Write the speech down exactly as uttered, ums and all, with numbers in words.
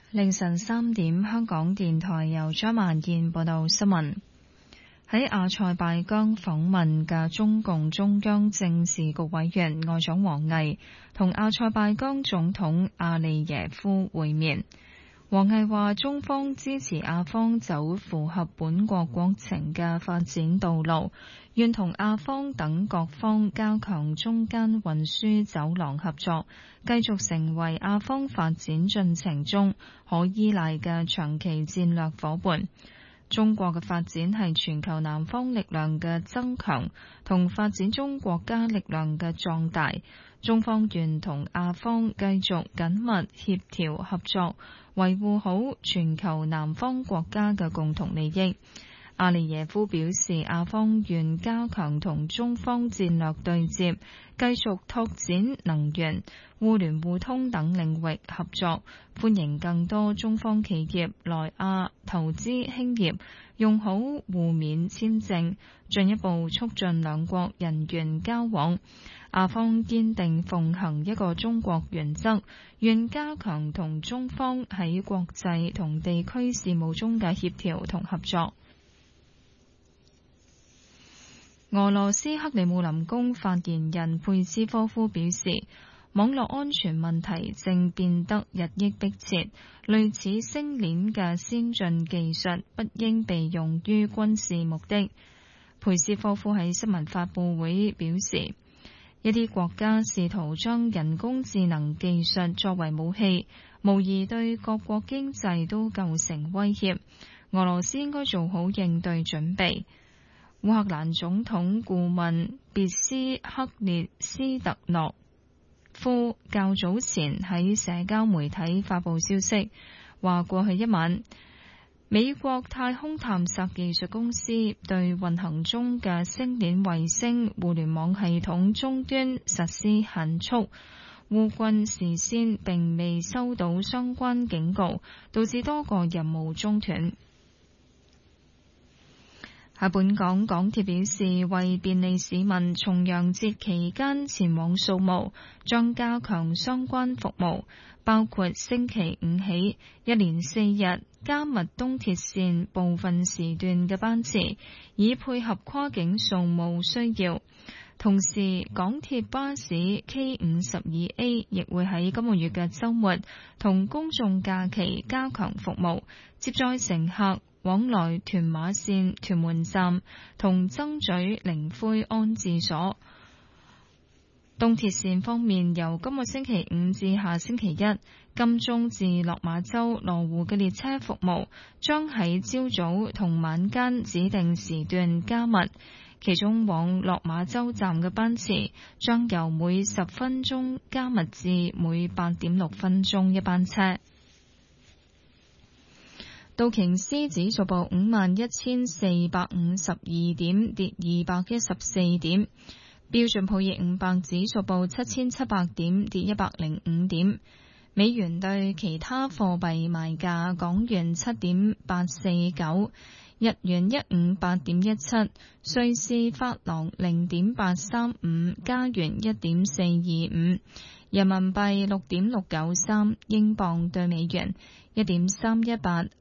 凌晨三點，香港電台由張萬燕報道新聞。喺阿塞拜疆訪問嘅中共中央政治局委員外長王毅同阿塞拜疆總統阿利耶夫會面。王毅話：中方支持阿方走符合本國國情嘅發展道路，願同阿方等各方加強中間運輸走廊合作，繼續成為阿方發展進程中可依賴嘅長期戰略夥伴。中國嘅發展係全球南方力量嘅增強同發展中國家力量嘅壯大。中方願同阿方繼續緊密協調合作，維護好全球南方國家嘅共同利益。阿利耶夫表示，阿方願加強同中方戰略對接，繼續拓展能源、互聯互通等領域合作，歡迎更多中方企業來亞投資興業，用好互免簽證，進一步促進兩國人員交往。阿方堅定奉行一個中國原則，願加強同中方喺國際同地區事務中嘅協調同合作。俄羅斯克里姆林宮發言人佩斯科夫表示，網絡安全問題正變得日益迫切，類似星鏈嘅先進技術不應被用於軍事目的。佩斯科夫喺新聞發佈會表示，一啲國家試圖將人工智能技術作為武器，無疑對各國經濟都構成威脅。俄羅斯應該做好應對準備。烏克蘭總統顧問別斯克列斯特諾夫較早前喺社交媒體發佈消息，話過去一晚，美國太空探索技術公司對運行中嘅星鏈衛星互聯網系統終端實施限速。烏軍事先並未收到相關警告，導致多個任務中斷。喺本港，港鐵表示，為便利市民重陽節期間前往掃墓，將加強相關服務，包括星期五起一連四日加密東鐵線部分時段嘅班次，以配合跨境掃墓需要。同時，港鐵巴士 K 五十二 A 亦會喺今個月嘅週末同公眾假期加強服務，接載乘客往來屯馬線屯門站同曾咀靈灰安置所。東鐵線方面，由今個星期五至下星期一，金鐘至落馬洲羅湖嘅列車服務將喺朝早同晚間指定時段加密，其中往落馬洲站嘅班次將由每十分鐘加密至每八點六分鐘一班車。道瓊斯指數報五萬一千四百五十二點，跌二百一十四點。標準普爾五百指數報七千七百點，跌一百零五點。美元對其他貨幣賣價：港元七點八四九，日元一五八點一七，瑞士法郎零點八三五，加元一點四二五，人民幣六點六九三，英鎊對美元一點三一八，